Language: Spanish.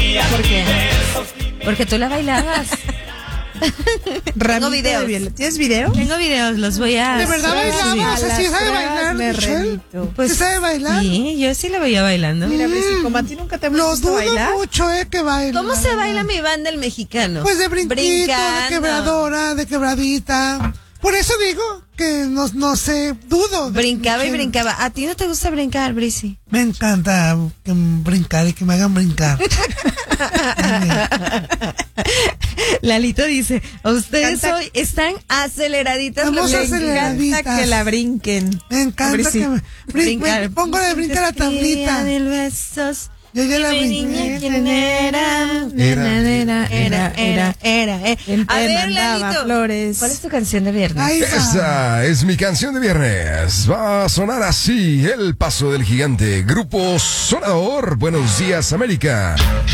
¿Por qué? Porque tú la bailabas. Tengo video. ¿Tienes video? Tengo videos, los voy a... ¿De verdad bailabas? ¿Así sabe bailar, Michelle? Pues, ¿Sí sabe bailar? Sí, yo sí la veía bailando. Mira, Brisi, como a ti nunca te hemos visto bailar. mucho, que baila. ¿Cómo se baila mi banda el mexicano? Pues de brinquito, Brincando. de quebradora, de quebradita. Por eso digo que no sé, dudo. Brincaba y brincaba. ¿A ti no te gusta brincar, Brisi? Me encanta brincar y que me hagan brincar. Lalito dice, ustedes hoy están aceleraditas. Vamos les aceleraditas. Encanta que la brinquen. Me encanta Brisi, que me pongo de brincar la tablita. Mil besos. Yo ya la Mi niña, brinqué. ¿quién era? A ver, Lalito, flores. ¿cuál es tu canción de viernes? Ahí va. Esa es mi canción de viernes. Va a sonar así: El Paso del Gigante. Grupo Sonador. Buenos días, América.